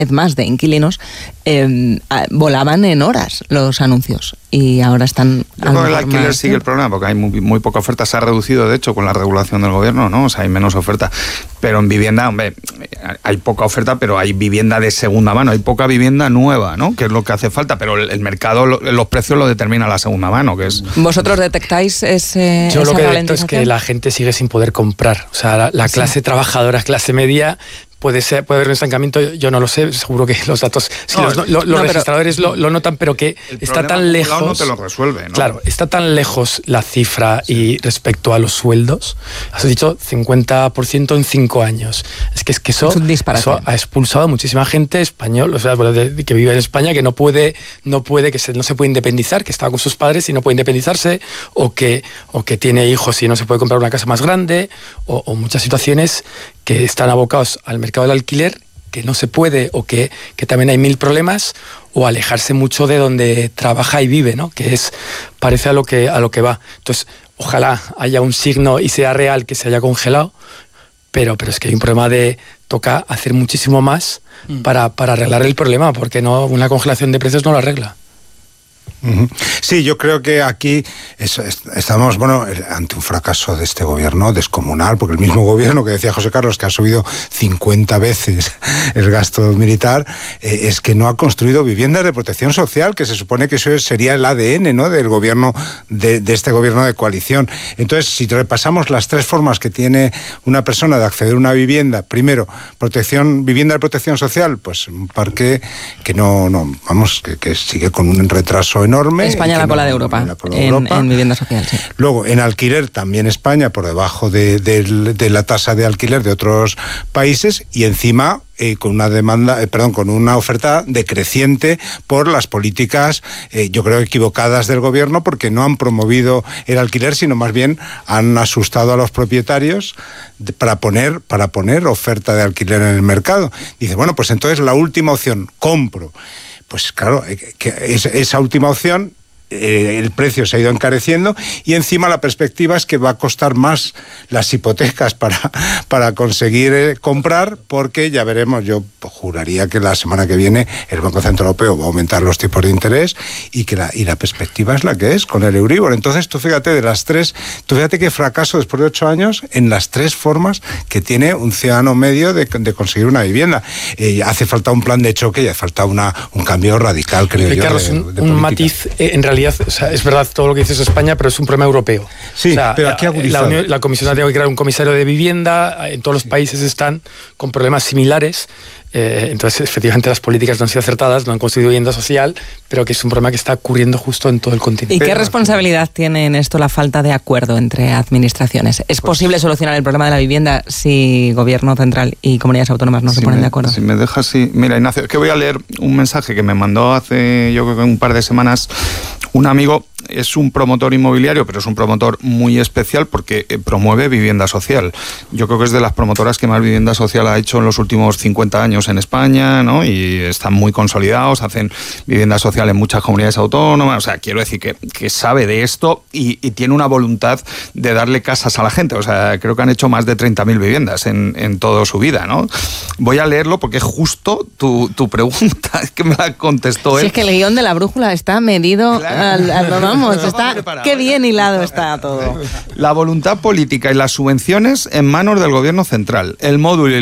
más de inquilinos, volaban en horas los anuncios y ahora están... Yo creo que el alquiler sigue el problema porque hay muy poca oferta. Se ha reducido, de hecho, con la regulación del gobierno, ¿no? O sea, hay menos oferta. Pero en vivienda, hombre, hay poca oferta, pero hay vivienda de segunda mano, hay poca vivienda nueva, ¿no? Que es lo que hace falta, pero el mercado, los precios lo determina la segunda mano, que es... ¿Vosotros detectáis ese Yo lo que detecto es que la gente sigue sin poder comprar. O sea, la clase trabajadora, clase media... Puede haber un estancamiento, yo no lo sé, seguro que los datos, los registradores lo notan, pero que está tan lejos... no te lo resuelve, ¿no? Claro, está tan lejos la cifra y respecto a los sueldos, has dicho 50% en 5 años. Es que eso ha expulsado a muchísima gente española, o sea, que vive en España, que no se puede independizar, que estaba con sus padres y no puede independizarse, o que tiene hijos y no se puede comprar una casa más grande, o muchas situaciones que están abocados al mercado del alquiler, que no se puede, o que también hay 1000 problemas, o alejarse mucho de donde trabaja y vive, ¿no? Que parece a lo que va. Entonces, ojalá haya un signo y sea real que se haya congelado, pero es que hay un problema toca hacer muchísimo más para arreglar el problema, porque una congelación de precios no lo arregla. Sí, yo creo que aquí estamos ante un fracaso de este gobierno descomunal, porque el mismo gobierno que decía José Carlos, que ha subido 50 veces el gasto militar, es que no ha construido viviendas de protección social, que se supone que eso sería el ADN, ¿no?, del gobierno, de este gobierno de coalición. Entonces, si repasamos las 3 formas que tiene una persona de acceder a una vivienda: primero, vivienda de protección social, pues un parque que sigue con un retraso enorme. España la cola de Europa en vivienda social, sí. Luego, en alquiler también España por debajo de la tasa de alquiler de otros países, y encima con una oferta decreciente por las políticas, yo creo, equivocadas del gobierno, porque no han promovido el alquiler, sino más bien han asustado a los propietarios para poner oferta de alquiler en el mercado. Dice, bueno, pues entonces la última opción, compro. Pues claro, que esa última opción, el precio se ha ido encareciendo, y encima la perspectiva es que va a costar más las hipotecas para conseguir comprar, porque ya veremos, yo juraría que la semana que viene el Banco Central Europeo va a aumentar los tipos de interés, y la perspectiva es la que es, con el Euribor. Entonces tú fíjate qué fracaso después de 8 años en las 3 formas que tiene un ciudadano medio de conseguir una vivienda. Hace falta un plan de choque y hace falta un cambio radical, creo yo. Carlos, un matiz, en realidad, o sea, es verdad todo lo que dices España, pero es un problema europeo. Sí, o sea, pero aquí la Comisión ha tenido que crear un comisario de vivienda, en todos los países están con problemas similares. Entonces, efectivamente, las políticas no han sido acertadas, no han construido vivienda social, pero que es un problema que está ocurriendo justo en todo el continente. ¿Y qué responsabilidad tiene en esto la falta de acuerdo entre administraciones? ¿Es posible solucionar el problema de la vivienda si gobierno central y comunidades autónomas no se ponen de acuerdo? Si me dejas, sí. Mira, Ignacio, es que voy a leer un mensaje que me mandó hace, yo creo que un par de semanas, un amigo. Es un promotor inmobiliario, pero es un promotor muy especial porque promueve vivienda social. Yo creo que es de las promotoras que más vivienda social ha hecho en los últimos 50 años en España, ¿no? Y están muy consolidados, hacen vivienda social en muchas comunidades autónomas. O sea, quiero decir que sabe de esto y tiene una voluntad de darle casas a la gente. O sea, creo que han hecho más de 30.000 viviendas en toda su vida, ¿no? Voy a leerlo porque es justo tu pregunta, es que me la contestó él. Si es que el guión de La Brújula está medido, claro. Qué bien hilado está todo. La voluntad política y las subvenciones en manos del gobierno central, el módulo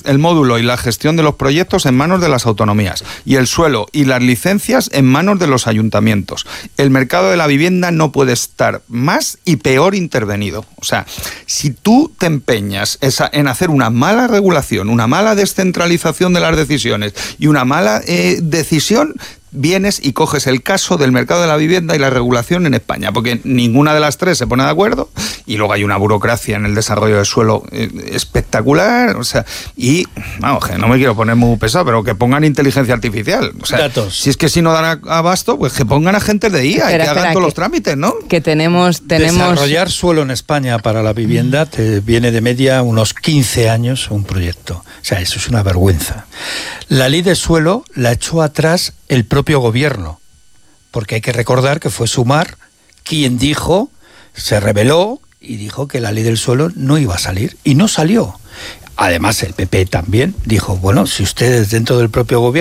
y la gestión de los proyectos en manos de las autonomías, y el suelo y las licencias en manos de los ayuntamientos. El mercado de la vivienda no puede estar más y peor intervenido. O sea, si tú te empeñas en hacer una mala regulación, una mala descentralización de las decisiones y una mala decisión, vienes y coges el caso del mercado de la vivienda y la regulación en España, porque ninguna de las 3 se pone de acuerdo, y luego hay una burocracia en el desarrollo del suelo espectacular. O sea, y vamos, que no me quiero poner muy pesado, pero que pongan inteligencia artificial. O sea, datos. Si es que si no dan abasto, pues que pongan agentes de IA y que hagan todos los trámites, ¿no? Que tenemos... Desarrollar suelo en España para la vivienda te viene de media unos 15 años un proyecto. O sea, eso es una vergüenza. La ley de suelo la echó atrás el propio gobierno, porque hay que recordar que fue Sumar quien se rebeló y dijo que la ley del suelo no iba a salir, y no salió. Además, el PP también dijo, bueno, si ustedes dentro del propio gobierno